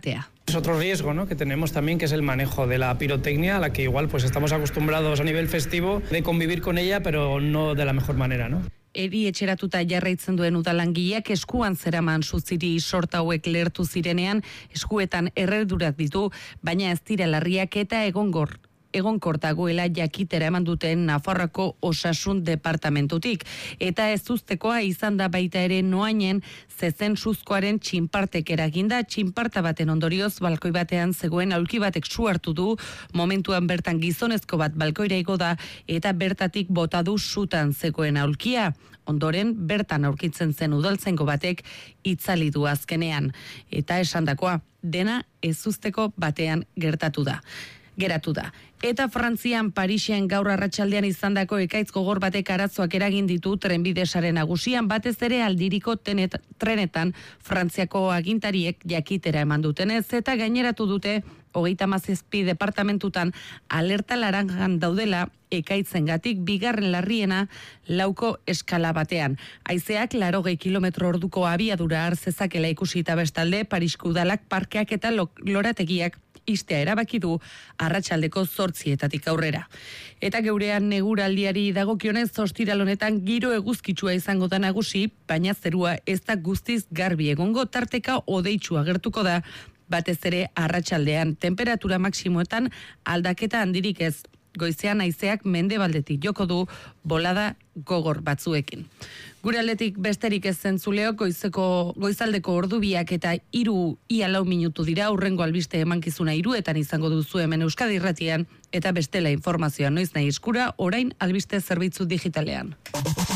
esatea. Es otro riesgo, ¿no?, que tenemos también, que es el manejo de la pirotecnia, a la que igual pues estamos acostumbrados a nivel festivo de convivir con ella, pero no de la mejor manera, ¿no? Eri etxeratuta jarraitzen duen udalangileak eskuan zeraman suziri sorta hauek lehertu zirenean, eskuetan erredurak ditu, baina ez dira larriak eta egonkor dagoela jakitera eman duten Nafarroako Osasun Departamentutik. Eta ez ustezkoa izan da baita ere Noainen zezen suzkoaren txinpartek eraginda, txinparta baten ondorioz balkoi batean zegoen aulki batek su hartu du, momentuan bertan gizonezko bat balkoira igo da eta bertatik bota du sutan zegoen aulkia. Ondoren bertan aurkitzen zen udaltzaingo batek itzali du azkenean. Eta esandakoa, dena ez usteko batean geratu da. Eta Frantzian Parisen gaur arratsaldean izandako ekaitz gogor batek arazoak eragin ditu trenbide sare nagusian, batez ere aldiriko trenetan Frantziako agintariek jakitera eman dutenez eta gaineratu dute 37 departamentutan alerta laranjan daudela ekaitzengatik, bigarren larriena lauko eskala batean. Haizeak 80 km/h abiadura har zezakela ikusita bestalde, Parisko udalak parkeak eta lorategiak istea erabaki du arratsaldeko 8:00 aurrera. Eta geurean neguraldiari dagokionez, ostiral honetan giro eguzkitsua izango da nagusi, baina zerua ez da guztiz garbi egongo, tarteka hodeitsu agertuko da, batez ere arratsaldean. Temperatura maksimoetan aldaketa handirik ez. Goizean haizeak mendebaldetik joko du bolada gogor batzuekin. Gure aldetik besterik ez zentzuleok, goizaldeko ordubiak eta 3:04 minutu dira, hurrengo albiste emankizuna 3:00 izango duzu hemen Euskadi Irratian, eta bestela informazioa noiz nahi eskura, orain albiste zerbitzu digitalean.